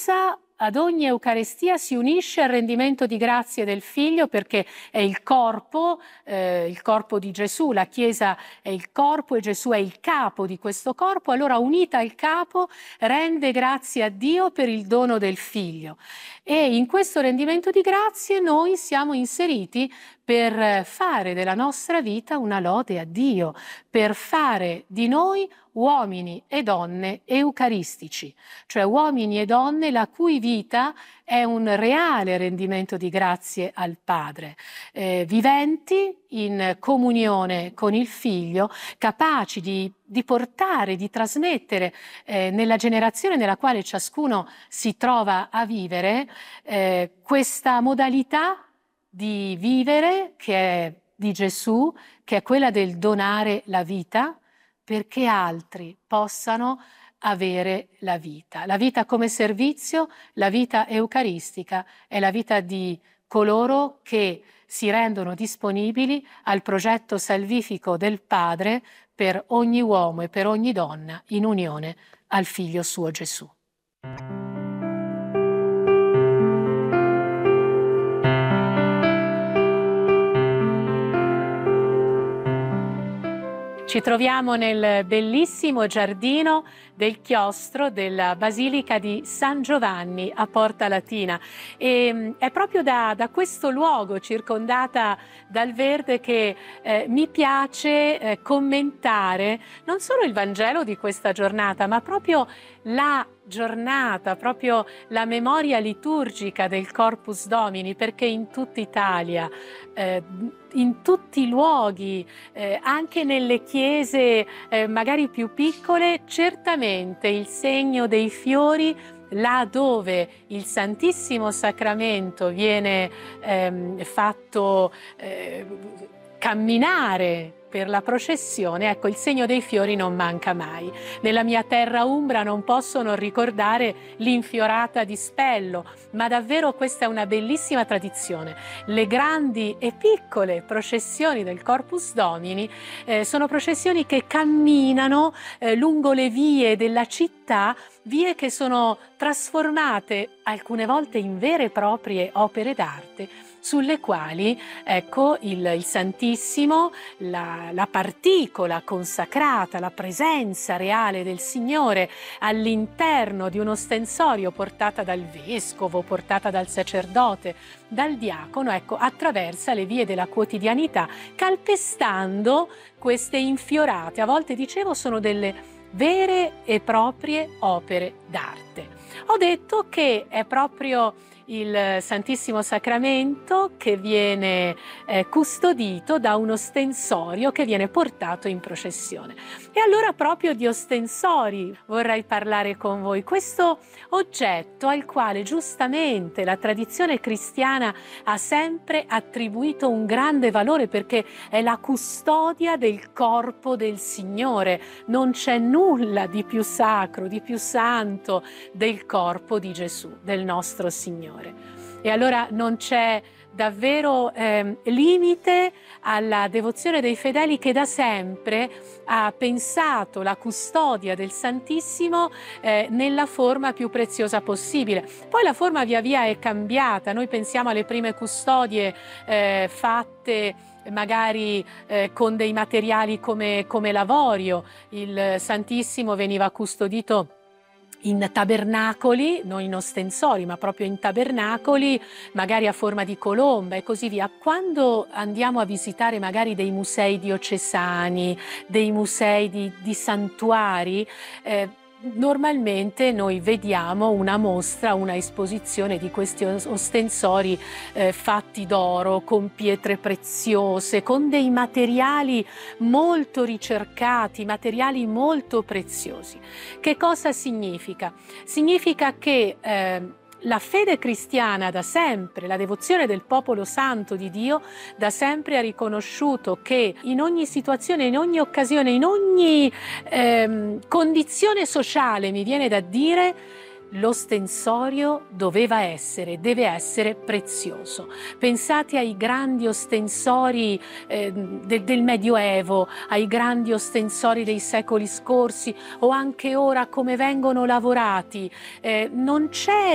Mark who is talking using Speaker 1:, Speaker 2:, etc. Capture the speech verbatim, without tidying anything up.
Speaker 1: Messa ad ogni Eucaristia si unisce al rendimento di grazie del Figlio, perché è il corpo, eh, il corpo di Gesù, la Chiesa è il corpo e Gesù è il capo di questo corpo, allora unita al capo rende grazie a Dio per il dono del Figlio. E in questo rendimento di grazie noi siamo inseriti per fare della nostra vita una lode a Dio, per fare di noi uomini e donne eucaristici, cioè uomini e donne la cui vita è un reale rendimento di grazie al Padre, eh, viventi in comunione con il Figlio, capaci di, di portare, di trasmettere eh, nella generazione nella quale ciascuno si trova a vivere eh, questa modalità di vivere che è di Gesù, che è quella del donare la vita perché altri possano avere la vita. La vita come servizio, la vita eucaristica è la vita di coloro che si rendono disponibili al progetto salvifico del Padre per ogni uomo e per ogni donna in unione al Figlio suo Gesù. Ci troviamo nel bellissimo giardino del chiostro della Basilica di San Giovanni a Porta Latina e è proprio da, da questo luogo circondata dal verde che eh, mi piace eh, commentare non solo il Vangelo di questa giornata, ma proprio la giornata, proprio la memoria liturgica del Corpus Domini, perché in tutta Italia, eh, in tutti i luoghi, eh, anche nelle chiese eh, magari più piccole, certamente il segno dei fiori, là dove il Santissimo Sacramento viene ehm, fatto eh, camminare per la processione, ecco, il segno dei fiori non manca mai. Nella mia terra umbra non posso non ricordare l'infiorata di Spello, ma davvero questa è una bellissima tradizione. Le grandi e piccole processioni del Corpus Domini eh, sono processioni che camminano eh, lungo le vie della città, vie che sono trasformate alcune volte in vere e proprie opere d'arte, sulle quali ecco, il, il Santissimo, la, la particola consacrata, la presenza reale del Signore all'interno di un ostensorio portata dal vescovo, portata dal sacerdote, dal diacono, ecco, attraversa le vie della quotidianità, calpestando queste infiorate, a volte dicevo sono delle vere e proprie opere d'arte. Ho detto che è proprio il Santissimo Sacramento che viene eh, custodito da un ostensorio che viene portato in processione. E allora proprio di ostensori vorrei parlare con voi, questo oggetto al quale giustamente la tradizione cristiana ha sempre attribuito un grande valore, perché è la custodia del corpo del Signore. Non c'è nulla di più sacro, di più santo del corpo di Gesù, del nostro Signore. E allora non c'è davvero eh, limite alla devozione dei fedeli che da sempre ha pensato la custodia del Santissimo eh, nella forma più preziosa possibile. Poi la forma via via è cambiata, noi pensiamo alle prime custodie eh, fatte magari eh, con dei materiali come, come l'avorio. Il Santissimo veniva custodito in tabernacoli, non in ostensori, ma proprio in tabernacoli, magari a forma di colomba e così via. Quando andiamo a visitare magari dei musei diocesani, dei musei di, di santuari, eh, normalmente noi vediamo una mostra, una esposizione di questi ostensori eh, fatti d'oro, con pietre preziose, con dei materiali molto ricercati, materiali molto preziosi. Che cosa significa? Significa che eh, la fede cristiana da sempre, la devozione del popolo santo di Dio, da sempre ha riconosciuto che in ogni situazione, in ogni occasione, in ogni ehm, condizione sociale, mi viene da dire, l'ostensorio doveva essere, deve essere prezioso. Pensate ai grandi ostensori eh, del, del Medioevo, ai grandi ostensori dei secoli scorsi o anche ora come vengono lavorati. Eh, non c'è